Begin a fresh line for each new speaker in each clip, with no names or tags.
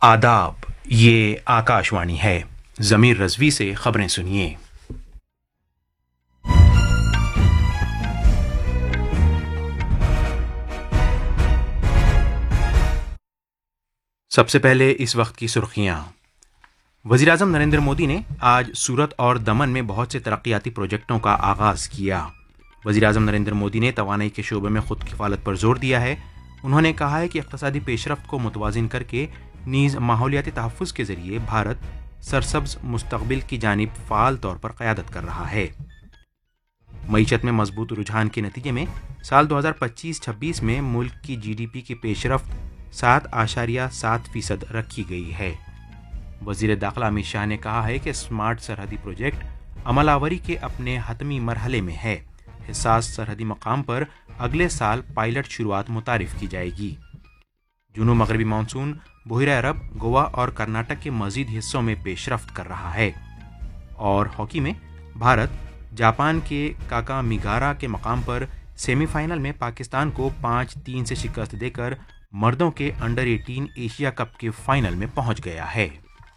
आदाब। ये आकाशवाणी है। ज़मीर रज़वी से खबरें सुनिए। सबसे पहले इस वक्त की सुर्खियां। वज़ीर-ए-आज़म नरेंद्र मोदी ने आज सूरत और दमन में बहुत से तरक्याती प्रोजेक्टों का आगाज़ किया। वज़ीर-ए-आज़म नरेंद्र मोदी ने तवानाई के शोबे में खुद किफ़ालत पर जोर दिया है। उन्होंने कहा है कि इक़्तिसादी पेशरफ्त को मुतवाज़िन करके नीज़ माहौलियाती तहफ़्फ़ुज़ के ज़रिए भारत सरसब्ज़ मुस्तक़बिल की जानिब फ़ाल तौर पर क़यादत कर रहा है। मईशत में मजबूत रुझान के नतीजे में साल 2025-26 में मुल्क की GDP की पेशरफ्त 7.7% रखी गई है। वज़ीर दाखिला अमित शाह ने कहा है कि स्मार्ट सरहदी प्रोजेक्ट अमलावरी के अपने हतमी मरहले में है। हिसास सरहदी मकाम पर अगले साल पायलट शुरुआत मुतारिफ की जाएगी। जुनूब मगरबी मानसून बहिरा अरब, गोवा और कर्नाटक के मजीद हिस्सों में पेशरफ्त कर रहा है। और हॉकी में भारत जापान के काकामिगारा के मकाम पर सेमीफाइनल में पाकिस्तान को 5-3 से शिकस्त देकर मर्दों के अंडर 18 एशिया कप के फाइनल में पहुंच गया है।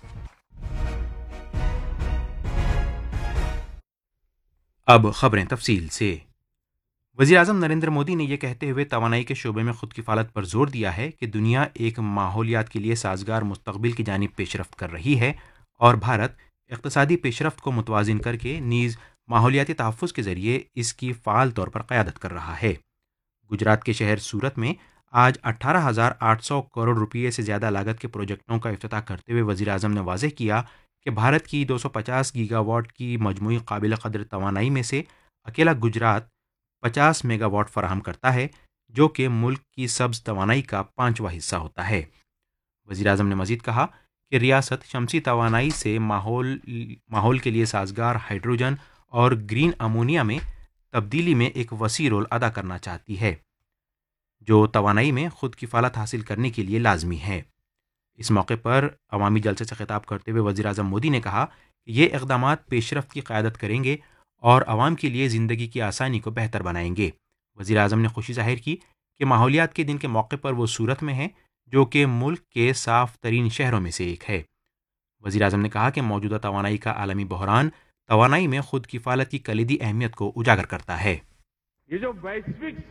अब खबरें तफसील से। वज़ीर-ए-आज़म नरेंद्र मोदी ने यह कहते हुए तवानाई के शोबे में खुद किफ़ालत पर जोर दिया है कि दुनिया एक माहौलियात के लिए साजगार मुस्तक़बिल की जानिब पेशरफ्त कर रही है और भारत इक़्तिसादी पेशरफ्त को मुतवाज़िन करके नीज़ माहौलियाती तहफ़्फ़ुज़ के ज़रिए इसकी फ़ाल तौर पर क़यादत कर रहा है। गुजरात के शहर सूरत में आज 18,800 करोड़ रुपये से ज़्यादा लागत के प्रोजेक्टों का इफ्तिताह करते हुए वज़ीर-ए-आज़म ने वाज़ेह किया कि भारत की 250 गीगावाट की मजमूई काबिल क़द्र तवानाई में से अकेला गुजरात 50 मेगावाट फराहम करता है, जो कि मुल्क की सब्ज़ तवानाई का 5वां हिस्सा होता है। वज़ीर-ए-आज़म ने मज़ीद कहा कि रियासत शमसी तवानाई से माहौल के लिए साजगार हाइड्रोजन और ग्रीन अमोनिया में तब्दीली में एक वसी रोल अदा करना चाहती है, जो तवानाई में खुद किफ़ालत हासिल करने के लिए लाजमी है। इस मौके पर अवामी जलसे से खिताब करते हुए वज़ीर-ए-आज़म मोदी ने कहा कि ये इक़दामात पेशरफ्त की क़यादत करेंगे और आवाम के लिए ज़िंदगी की आसानी को बेहतर बनाएंगे। वज़ीर-ए-आज़म ने खुशी ज़ाहिर की कि माहौलियात के दिन के मौके पर वो सूरत में है, जो कि मुल्क के साफ़ तरीन शहरों में से एक है। वज़ीर-ए-आज़म ने कहा कि मौजूदा तवानाई का आलमी बहरान तवानाई में खुद किफ़ालत की कलीदी अहमियत को उजागर करता है।
ये जो वैश्विक